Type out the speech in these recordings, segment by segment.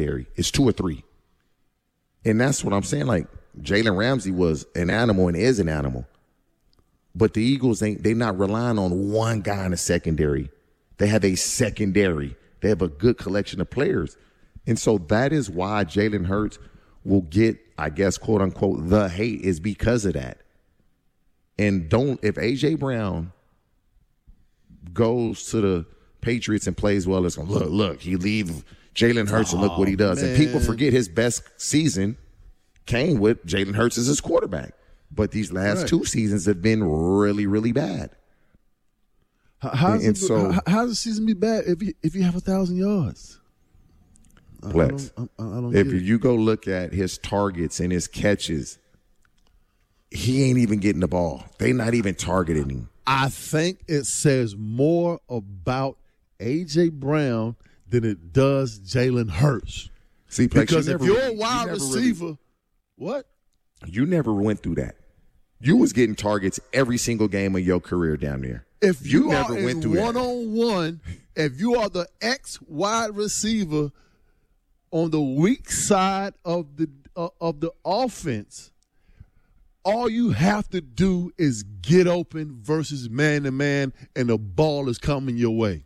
secondary. It's 2 or 3. And that's what I'm saying. Like, Jalen Ramsey was an animal and is an animal. But the Eagles, they're not relying on one guy in the secondary. They have a secondary. They have a good collection of players. And so that is why Jalen Hurts will get, I guess, quote unquote, the hate is because of that. And if A.J. Brown goes to the Patriots and plays well, it's going to look, he leave Jalen Hurts and look what he does. Man. And people forget his best season came with Jalen Hurts as his quarterback. But these last 2 seasons have been really, really bad. How does the season be bad if you have 1,000 yards? Plex. I don't if you go look at his targets and his catches, he ain't even getting the ball. They not even targeting him. I think it says more about A.J. Brown than it does Jalen Hurts. See, Plex, because if you're a wide receiver, what? You never went through that. You was getting targets every single game of your career down there. If you never went through one-on-one, if you are the X wide receiver on the weak side of the offense, all you have to do is get open versus man-to-man, and the ball is coming your way.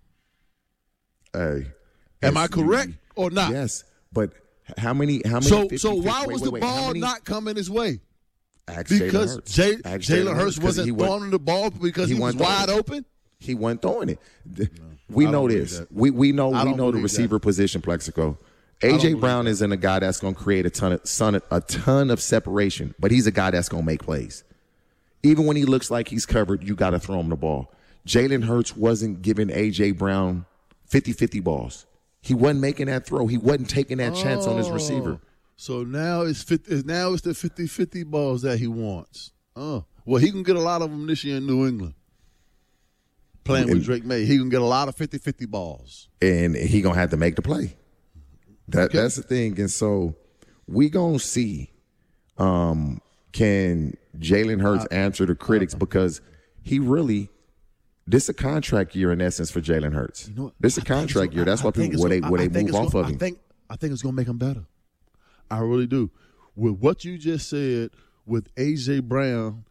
Hey, am I correct or not? Yes, but how many? So why was the ball not coming his way? Because Jalen Hurts wasn't throwing the ball because he was wide open? He wasn't throwing it. We know this. We know the receiver position, Plexico. A.J. Brown isn't a guy that's going to create a ton of separation, but he's a guy that's going to make plays. Even when he looks like he's covered, you got to throw him the ball. Jalen Hurts wasn't giving A.J. Brown 50-50 balls. He wasn't making that throw. He wasn't taking that chance on his receiver. So now it's the 50-50 balls that he wants. Oh, well, he can get a lot of them this year in New England. Playing with Drake May, he can get a lot of 50-50 balls. And he going to have to make the play. That's the thing. And so we going to see can Jalen Hurts answer the critics because he really – this is a contract year in essence for Jalen Hurts. You know, this is a contract year. That's why people they move off of him. I think it's going to make him better. I really do. With what you just said, with A.J. Brown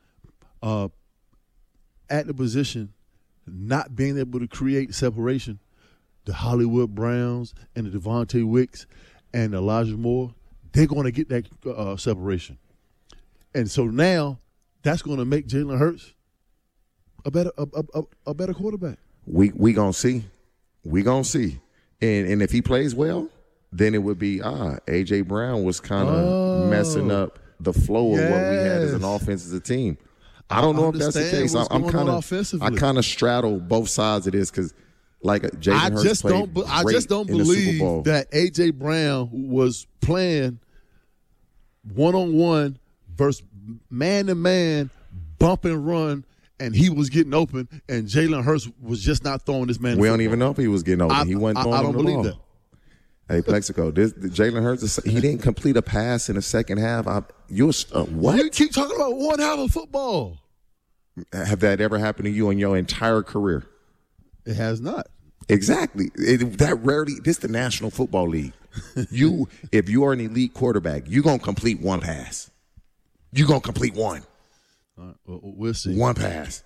at the position, not being able to create separation, the Hollywood Browns and the Devontae Wicks and Elijah Moore, they're going to get that separation. And so now that's going to make Jalen Hurts a better quarterback. We going to see. We going to see. And if he plays well, then it would be, A.J. Brown was kind of messing up the flow of what we had as an offense as a team. I don't know if that's the case. I kind of straddle both sides of this because, like, Jalen Hurts played great I just don't believe that A.J. Brown was playing one-on-one versus man-to-man, bump and run, and he was getting open, and Jalen Hurts was just not throwing this man. We don't even know if he was getting open. He wasn't throwing the ball. I don't believe that. Hey, Plexico, Jalen Hurts, he didn't complete a pass in the second half. What? You keep talking about one half of football. Have that ever happened to you in your entire career? It has not. Exactly. That rarely. This is the National Football League. If you are an elite quarterback, you're going to complete one pass. You're going to complete one. All right, well, we'll see. One pass.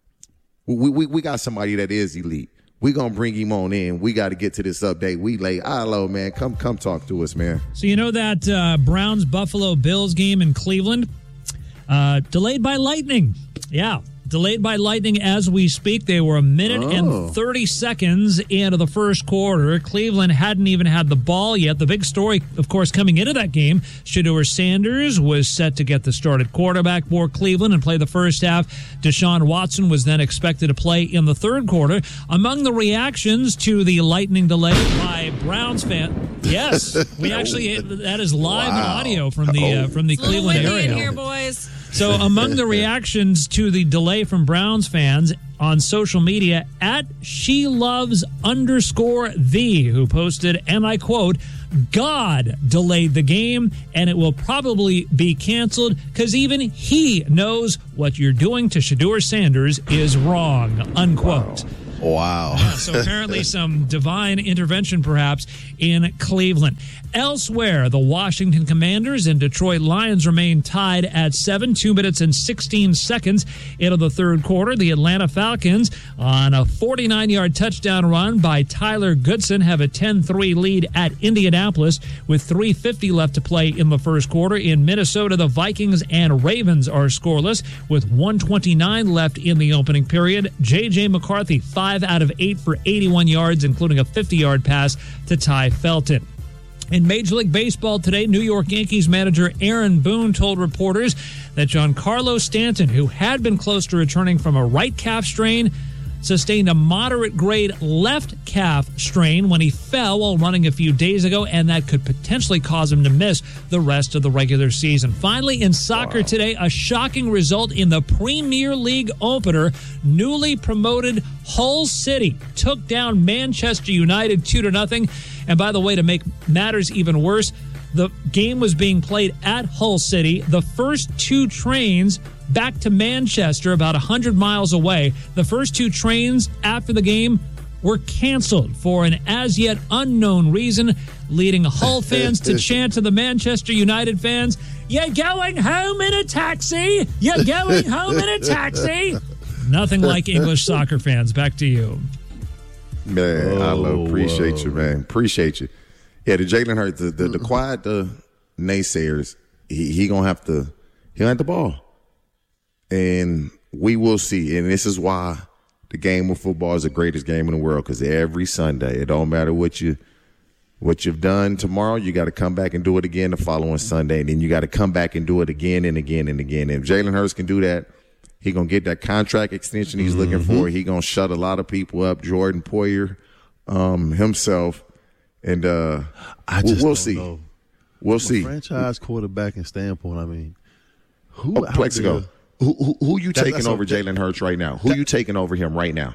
We got somebody that is elite. We're going to bring him on in. We got to get to this update. We late. Hello, man. Come talk to us, man. So you know that Browns-Buffalo Bills game in Cleveland? Delayed by lightning. Yeah. Delayed by lightning as we speak. They were a minute and 30 seconds into the first quarter. Cleveland hadn't even had the ball yet. The big story, of course, coming into that game, Shedeur Sanders was set to get the start at quarterback for Cleveland and play the first half. Deshaun Watson was then expected to play in the third quarter. Among the reactions to the lightning delay by Browns fans, yes, we actually that is live audio from the Cleveland area. In here, boys. So among the reactions to the delay from Browns fans on social media, at SheLoves_the, who posted, and I quote, God delayed the game, and it will probably be canceled because even he knows what you're doing to Shedeur Sanders is wrong, unquote. Wow. Wow. So apparently some divine intervention perhaps in Cleveland. Elsewhere, the Washington Commanders and Detroit Lions remain tied at 7, 2 minutes and 16 seconds into the third quarter. The Atlanta Falcons, on a 49-yard touchdown run by Tyler Goodson, have a 10-3 lead at Indianapolis with 3:50 left to play in the first quarter. In Minnesota, the Vikings and Ravens are scoreless with 1:29 left in the opening period. J.J. McCarthy, 5 out of 8 for 81 yards, including a 50-yard pass to Ty Felton. In Major League Baseball today, New York Yankees manager Aaron Boone told reporters that Giancarlo Stanton, who had been close to returning from a right calf strain, sustained a moderate-grade left calf strain when he fell while running a few days ago, and that could potentially cause him to miss the rest of the regular season. Finally, in soccer today, a shocking result in the Premier League opener. Newly promoted Hull City took down Manchester United 2-0. And by the way, to make matters even worse, the game was being played at Hull City. The first 2 trains back to Manchester, about 100 miles away, the first 2 trains after the game were canceled for an as-yet unknown reason, leading Hull fans to chant to the Manchester United fans, "You're going home in a taxi! You're going home in a taxi!" Nothing like English soccer fans. Back to you. Man, appreciate you, man. Appreciate you. Yeah, the Jalen Hurts, the quiet naysayers, he gonna have the ball. And we will see. And this is why the game of football is the greatest game in the world, because every Sunday, it don't matter what you've done tomorrow, you got to come back and do it again the following Sunday. And then you got to come back and do it again and again and again. And if Jalen Hurts can do that, he going to get that contract extension he's looking for. He going to shut a lot of people up, Jordan Poyer himself. And we'll see. Know. We'll From see. A franchise quarterbacking standpoint, I mean, Plexico, who you taking over Jalen Hurts right now? Who you taking over him right now?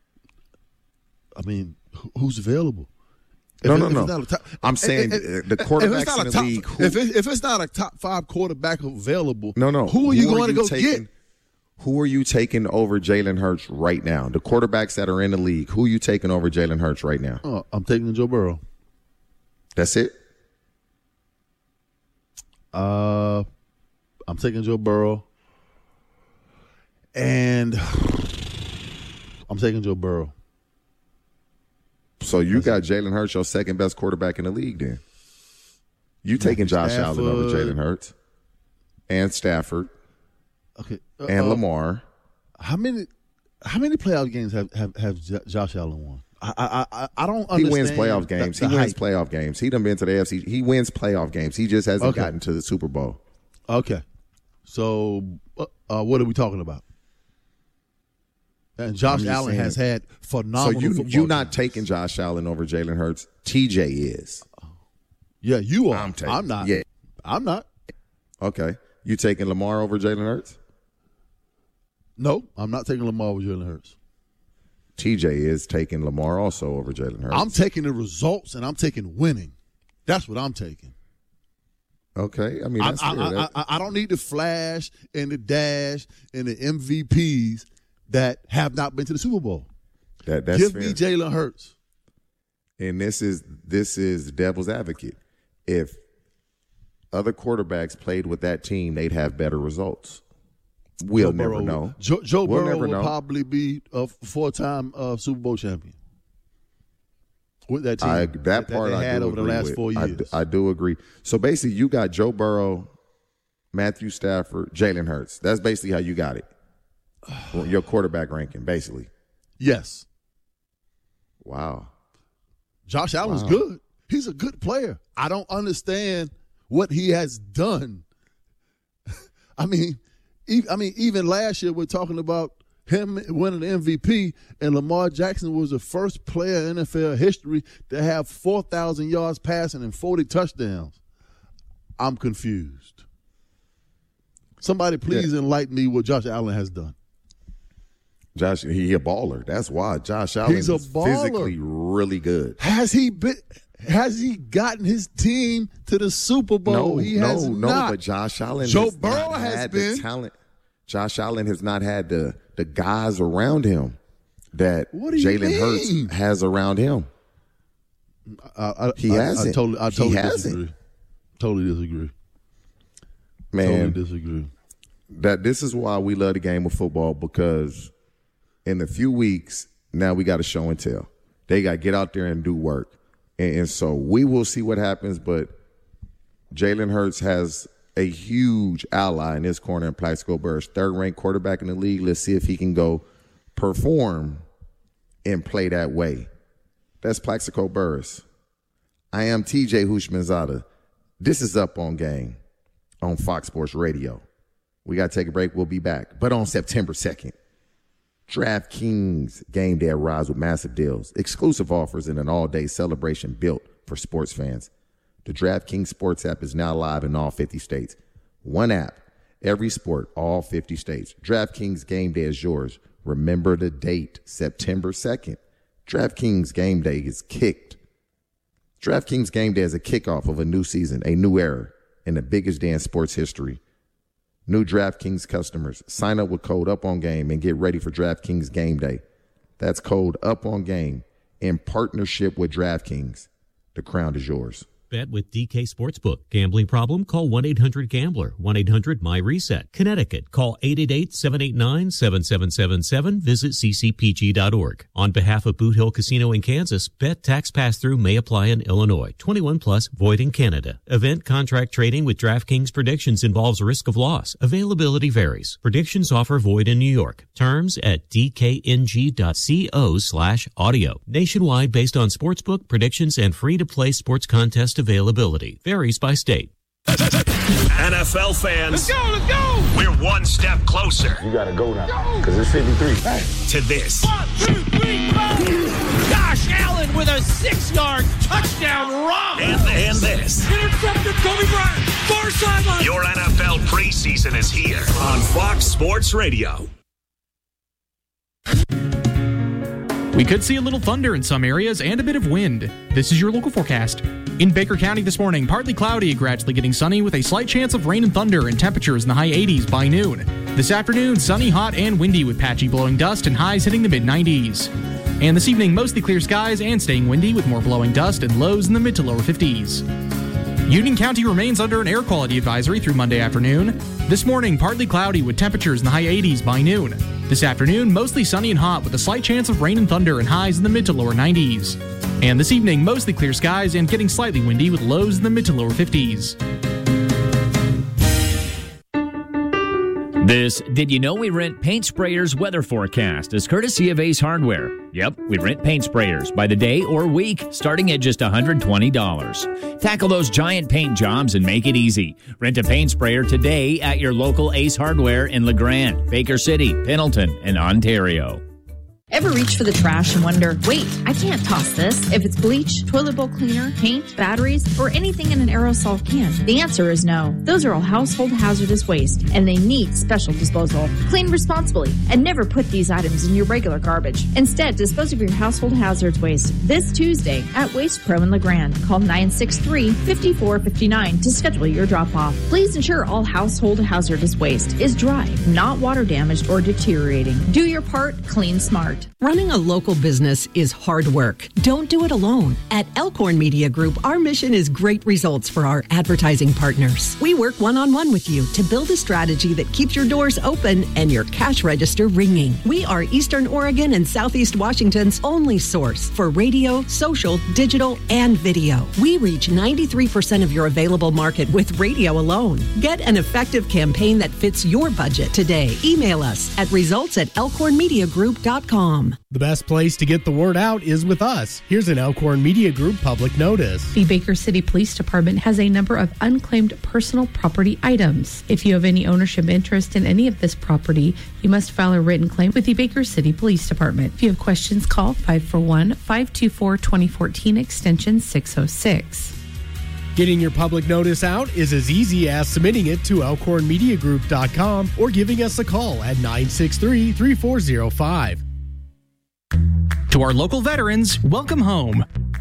I mean, who's available? No. I'm saying the quarterbacks in the league. If it's not a top 5 quarterback available, no. Who are you going to go get? Who are you taking over Jalen Hurts right now? The quarterbacks that are in the league. Who are you taking over Jalen Hurts right now? I'm taking Joe Burrow. That's it? I'm taking Joe Burrow. And I'm taking Joe Burrow. So you got Jalen Hurts, your second best quarterback in the league then. You taking Josh Allen over Jalen Hurts and Stafford. Okay. And Lamar. How many playoff games have Josh Allen won? I don't understand. He wins playoff games. He wins playoff games. He done been to the AFC. He wins playoff games. He just hasn't gotten to the Super Bowl. Okay. So what are we talking about? And Josh Allen has had phenomenal So you're not taking Josh Allen over Jalen Hurts. TJ is. Yeah, you are. I'm not. Yeah. I'm not. Okay. You taking Lamar over Jalen Hurts? No, I'm not taking Lamar over Jalen Hurts. TJ is taking Lamar also over Jalen Hurts. I'm taking the results, and I'm taking winning. That's what I'm taking. Okay. I mean, that's fair. I don't need the flash and the dash and the MVPs that have not been to the Super Bowl. That's Give fair. me Jalen Hurts. And this is devil's advocate. If other quarterbacks played with that team, they'd have better results. We'll never know. Joe Burrow will probably be a 4-time Super Bowl champion with that team. That part I had do over the agree last with. 4 years. I do agree. So basically, you got Joe Burrow, Matthew Stafford, Jalen Hurts. That's basically how you got it. Your quarterback ranking, basically. Yes. Wow. Josh Allen's good. He's a good player. I don't understand what he has done. I mean, even last year we're talking about him winning the MVP, and Lamar Jackson was the first player in NFL history to have 4,000 yards passing and 40 touchdowns. I'm confused. Somebody please enlighten me what Josh Allen has done. Josh, he a baller. That's why Josh Allen is physically really good. Has he gotten his team to the Super Bowl? No, but Josh Allen Joe Burrow has been. The talent. Josh Allen has not had the guys around him that Jalen Hurts has around him. He hasn't. I totally disagree. Totally disagree. Man, totally disagree. That this is why we love the game of football, because in a few weeks now we got to show and tell. They got to get out there and do work, and so we will see what happens. But Jalen Hurts has a huge ally in his corner in Plaxico Burress, third-ranked quarterback in the league. Let's see if he can go perform and play that way. That's Plaxico Burress. I am TJ Houshmandzadeh. This is Up on Game on Fox Sports Radio. We got to take a break. We'll be back. But on September 2nd, DraftKings game day arrives with massive deals, exclusive offers, and an all-day celebration built for sports fans. The DraftKings Sports app is now live in all 50 states. One app, every sport, all 50 states. DraftKings game day is yours. Remember the date, September 2nd. DraftKings game day is kicked. DraftKings game day is a kickoff of a new season, a new era, in the biggest day in sports history. New DraftKings customers, sign up with code UPONGAME and get ready for DraftKings game day. That's code UPONGAME in partnership with DraftKings. The crown is yours. Bet with DK Sportsbook. Gambling problem? Call 1-800-GAMBLER. 1-800-MY-RESET. Connecticut. Call 888-789-7777. Visit ccpg.org. On behalf of Boot Hill Casino in Kansas, bet tax pass-through may apply in Illinois. 21 plus, void in Canada. Event contract trading with DraftKings predictions involves risk of loss. Availability varies. Predictions offer void in New York. Terms at dkng.co/audio. Nationwide based on sportsbook predictions and free-to-play sports contest availability. Varies by state. NFL fans, let's go! We're one step closer. You gotta go now, because it's 53. Hey. To this. 1, 2, 3, 4. Josh Allen with a 6-yard touchdown run. And this. Intercepted Kobe Bryant. Far sideline. Your NFL preseason is here on Fox Sports Radio. We could see a little thunder in some areas and a bit of wind. This is your local forecast. In Baker County this morning, partly cloudy, gradually getting sunny with a slight chance of rain and thunder and temperatures in the high 80s by noon. This afternoon, sunny, hot, and windy with patchy blowing dust and highs hitting the mid-90s. And this evening, mostly clear skies and staying windy with more blowing dust and lows in the mid to lower 50s. Union County remains under an air quality advisory through Monday afternoon. This morning, partly cloudy with temperatures in the high 80s by noon. This afternoon, mostly sunny and hot with a slight chance of rain and thunder and highs in the mid to lower 90s. And this evening, mostly clear skies and getting slightly windy with lows in the mid to lower 50s. This Did You Know We Rent Paint Sprayers weather forecast is courtesy of Ace Hardware. Yep, we rent paint sprayers by the day or week, starting at just $120. Tackle those giant paint jobs and make it easy. Rent a paint sprayer today at your local Ace Hardware in LeGrand, Baker City, Pendleton, and Ontario. Ever reach for the trash and wonder, wait, I can't toss this? If it's bleach, toilet bowl cleaner, paint, batteries, or anything in an aerosol can? The answer is no. Those are all household hazardous waste, and they need special disposal. Clean responsibly, and never put these items in your regular garbage. Instead, dispose of your household hazards waste this Tuesday at Waste Pro in LeGrand. Call 963-5459 to schedule your drop-off. Please ensure all household hazardous waste is dry, not water damaged or deteriorating. Do your part, clean smart. Running a local business is hard work. Don't do it alone. At Elkhorn Media Group, our mission is great results for our advertising partners. We work one-on-one with you to build a strategy that keeps your doors open and your cash register ringing. We are Eastern Oregon and Southeast Washington's only source for radio, social, digital, and video. We reach 93% of your available market with radio alone. Get an effective campaign that fits your budget today. Email us at results@elkhornmediagroup.com. The best place to get the word out is with us. Here's an Elkhorn Media Group public notice. The Baker City Police Department has a number of unclaimed personal property items. If you have any ownership interest in any of this property, you must file a written claim with the Baker City Police Department. If you have questions, call 541-524-2014 extension 606. Getting your public notice out is as easy as submitting it to elkhornmediagroup.com or giving us a call at 963-3405. To our local veterans, welcome home.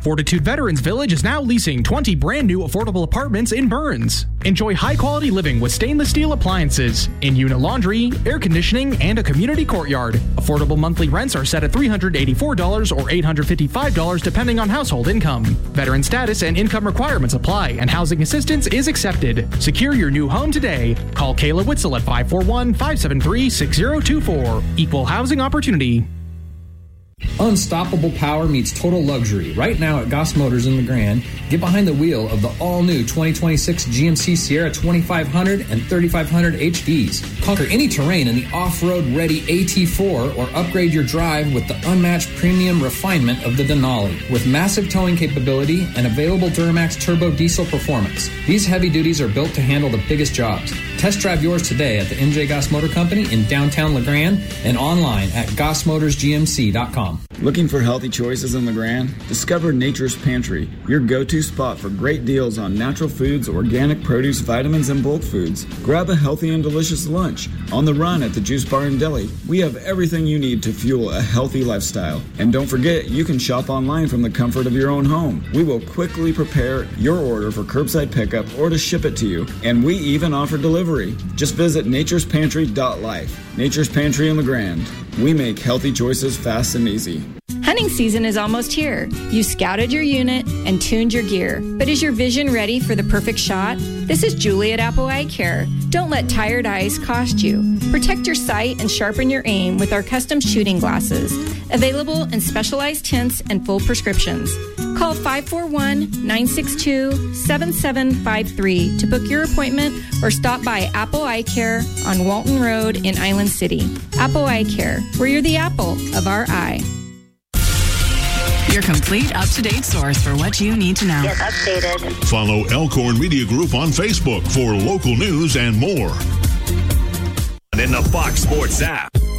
Fortitude Veterans Village is now leasing 20 brand new affordable apartments in Burns. Enjoy high-quality living with stainless steel appliances, in-unit laundry, air conditioning, and a community courtyard. Affordable monthly rents are set at $384 or $855 depending on household income. Veteran status and income requirements apply, and housing assistance is accepted. Secure your new home today. Call Kayla Witzel at 541-573-6024. Equal housing opportunity. Unstoppable power meets total luxury. Right now at Goss Motors in LeGrand, get behind the wheel of the all-new 2026 GMC Sierra 2500 and 3500 HDs. Conquer any terrain in the off-road ready AT4 or upgrade your drive with the unmatched premium refinement of the Denali. With massive towing capability and available Duramax turbo diesel performance, these heavy duties are built to handle the biggest jobs. Test drive yours today at the MJ Goss Motor Company in downtown LeGrand and online at gossmotorsgmc.com. Looking for healthy choices in LeGrand? Discover Nature's Pantry, your go-to spot for great deals on natural foods, organic produce, vitamins, and bulk foods. Grab a healthy and delicious lunch. On the run at the Juice Bar and Deli, we have everything you need to fuel a healthy lifestyle. And don't forget, you can shop online from the comfort of your own home. We will quickly prepare your order for curbside pickup or to ship it to you. And we even offer delivery. Just visit naturespantry.life. Nature's Pantry in LeGrand. We make healthy choices fast and easy. Hunting season is almost here. You scouted your unit and tuned your gear. But is your vision ready for the perfect shot? This is Julie at Apple Eye Care. Don't let tired eyes cost you. Protect your sight and sharpen your aim with our custom shooting glasses. Available in specialized tints and full prescriptions. Call 541-962-7753 to book your appointment or stop by Apple Eye Care on Walton Road in Island City. Apple Eye Care, where you're the apple of our eye. Your complete up-to-date source for what you need to know. Get updated. Follow Elkhorn Media Group on Facebook for local news and more. And in the Fox Sports app.